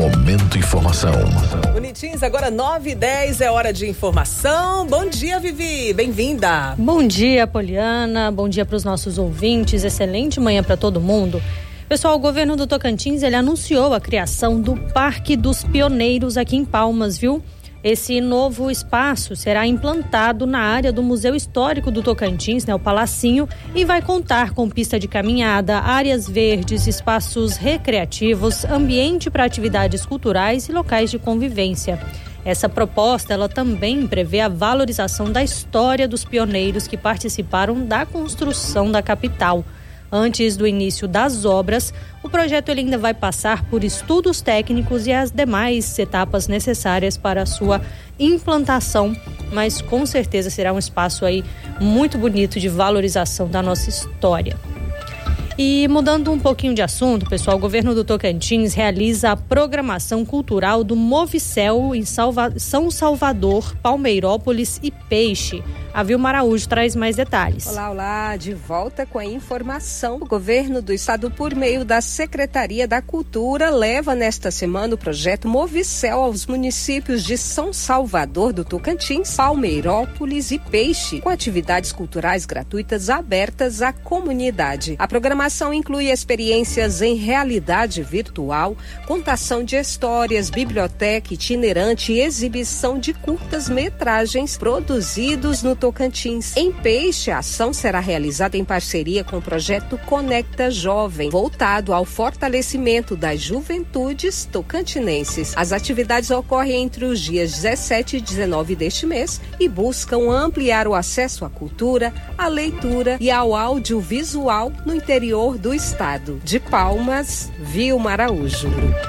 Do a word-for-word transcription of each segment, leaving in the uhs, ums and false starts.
Momento Informação. Bonitinhos, agora nove e dez é hora de informação. Bom dia, Vivi, bem-vinda. Bom dia, Poliana, bom dia para os nossos ouvintes, excelente manhã para todo mundo. Pessoal, o governo do Tocantins, ele anunciou a criação do Parque dos Pioneiros aqui em Palmas, viu? Esse novo espaço será implantado na área do Museu Histórico do Tocantins, né, o Palacinho, e vai contar com pista de caminhada, áreas verdes, espaços recreativos, ambiente para atividades culturais e locais de convivência. Essa proposta, ela também prevê a valorização da história dos pioneiros que participaram da construção da capital. Antes do início das obras, o projeto ele ainda vai passar por estudos técnicos e as demais etapas necessárias para a sua implantação, mas com certeza será um espaço aí muito bonito de valorização da nossa história. E mudando um pouquinho de assunto, pessoal, o governo do Tocantins realiza a programação cultural do Movicel em Salva- São Salvador, Palmeirópolis e Peixe. A Vilma Araújo traz mais detalhes. Olá, olá, de volta com a informação. O governo do estado, por meio da Secretaria da Cultura, leva nesta semana o projeto Movicel aos municípios de São Salvador do Tocantins, Palmeirópolis e Peixe, com atividades culturais gratuitas abertas à comunidade. A programação A ação inclui experiências em realidade virtual, contação de histórias, biblioteca itinerante e exibição de curtas-metragens produzidos no Tocantins. Em Peixe, a ação será realizada em parceria com o projeto Conecta Jovem, voltado ao fortalecimento das juventudes tocantinenses. As atividades ocorrem entre os dias dezessete e dezenove deste mês e buscam ampliar o acesso à cultura, à leitura e ao audiovisual no interior do estado. De Palmas, Vilma Araújo.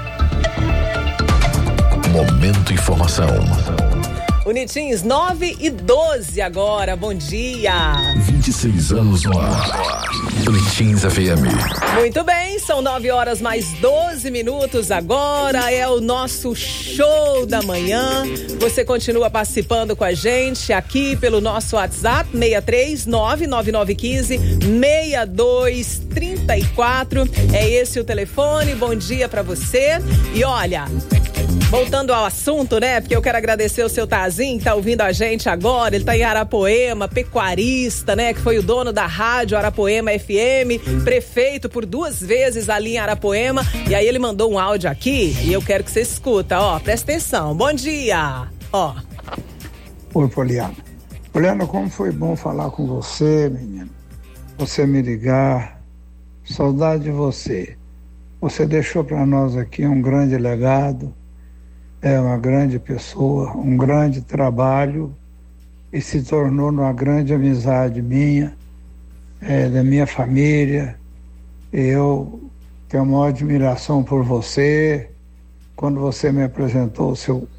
Momento Informação. Bonitinhos, nove e doze agora, bom dia. vinte e seis anos no ar. Bonitinhos F M. Muito bem, são nove horas mais doze minutos agora, é o nosso show da manhã. Você continua participando com a gente aqui pelo nosso WhatsApp, seis três nove nove nove um cinco seis dois três quatro. É esse o telefone, bom dia pra você. E olha, voltando ao assunto, né? Porque eu quero agradecer o seu Tazinho, que tá ouvindo a gente agora. Ele tá em Arapoema, pecuarista, né? Que foi o dono da rádio Arapoema F M, prefeito por duas vezes ali em Arapoema. E aí ele mandou um áudio aqui e eu quero que você escuta, ó. Presta atenção. Bom dia, ó. Oi, Poliana. Poliana, como foi bom falar com você, menina. Você me ligar. Saudade de você. Você deixou para nós aqui um grande legado. É uma grande pessoa, um grande trabalho e se tornou uma grande amizade minha, é, da minha família. Eu tenho uma admiração por você. Quando você me apresentou o seu